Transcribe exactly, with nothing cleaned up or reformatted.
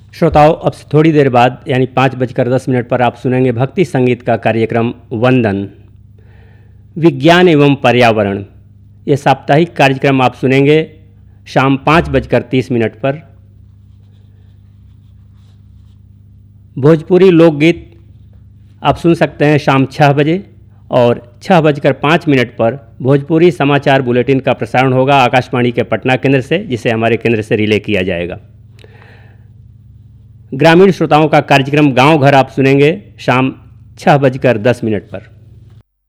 श्रोताओं, अब से थोड़ी देर बाद यानी पाँच बजकर दस मिनट पर आप सुनेंगे भक्ति संगीत का कार्यक्रम वंदन। विज्ञान एवं पर्यावरण, ये साप्ताहिक कार्यक्रम आप सुनेंगे शाम पाँच बजकर तीस मिनट पर। भोजपुरी लोकगीत आप सुन सकते हैं शाम छः बजे और छः बजकर पाँच मिनट पर भोजपुरी समाचार बुलेटिन का प्रसारण होगा आकाशवाणी के पटना केंद्र से, जिसे हमारे केंद्र से रिले किया जाएगा। ग्रामीण श्रोताओं का कार्यक्रम गांव घर आप सुनेंगे शाम छः बजकर दस मिनट पर।